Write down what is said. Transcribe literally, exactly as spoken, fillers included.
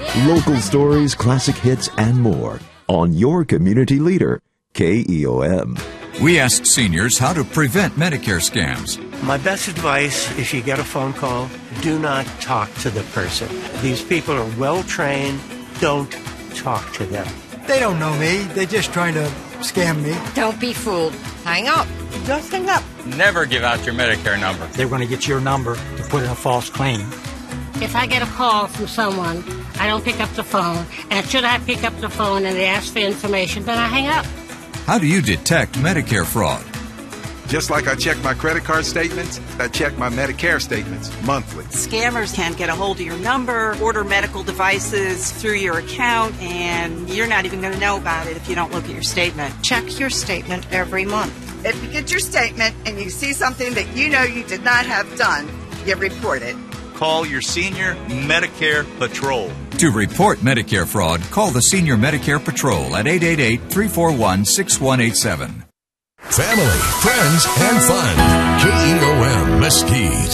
Local stories, classic hits, and more on your community leader, K E O M. We asked seniors how to prevent Medicare scams. My best advice, if you get a phone call, do not talk to the person. These people are well trained. Don't talk to them. They don't know me. They're just trying to scam me. Don't be fooled. Hang up. Just hang up. Never give out your Medicare number. They're going to get your number to put in a false claim. If I get a call from someone, I don't pick up the phone. And should I pick up the phone and they ask for information, then I hang up. How do you detect Medicare fraud? Just like I check my credit card statements, I check my Medicare statements monthly. Scammers can get a hold of your number, order medical devices through your account, and you're not even going to know about it if you don't look at your statement. Check your statement every month. If you get your statement and you see something that you know you did not have done, you report it. Call your Senior Medicare Patrol. To report Medicare fraud, call the Senior Medicare Patrol at eight eight eight, three four one, six one eight seven. Family, friends, and fun. K E O M Mesquite.